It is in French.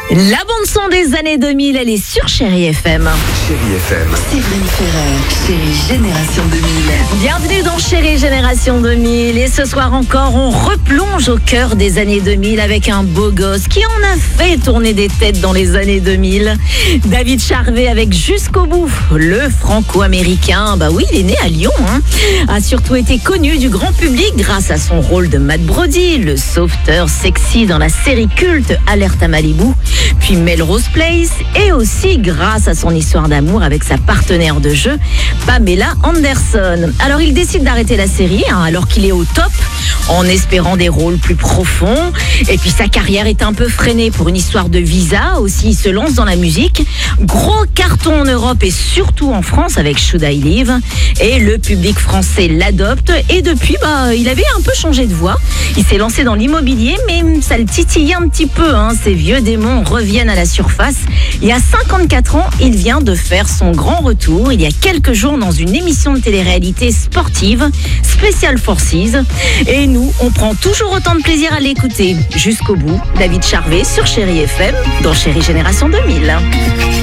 La bande-son des années 2000, elle est sur Chérie FM. Chérie FM. Séverine Ferrer, Chérie Génération 2000. Bienvenue dans Chérie Génération 2000. Et ce soir encore, on replonge au cœur des années 2000 avec un beau gosse qui en a fait tourner des têtes dans les années 2000. David Charvet avec Jusqu'au bout. Le franco-américain, bah oui, il est né à Lyon, a surtout été connu du grand public grâce à son rôle de Matt Brody, le sauveteur sexy dans la série culte Alerte à Malibu, puis Melrose Place, et aussi grâce à son histoire d'amour avec sa partenaire de jeu, Pamela Anderson. Alors il décide d'arrêter la série alors qu'il est au top, en espérant des rôles plus profonds. Et puis sa carrière est un peu freinée pour une histoire de visa. Aussi, il se lance dans la musique. Gros carton en Europe et surtout en France avec Should I Live. Et le public français l'adopte. Et depuis, il avait un peu changé de voix. Il s'est lancé dans l'immobilier, mais ça le titillait un petit peu. Ses vieux démons reviennent à la surface. Et à 54 ans, il vient de faire son grand retour. Il y a quelques jours dans une émission de télé-réalité sportive, Special Forces. Et nous, on prend toujours autant de plaisir à l'écouter. Jusqu'au bout, David Charvet sur Chérie FM, dans Chérie Génération 2000.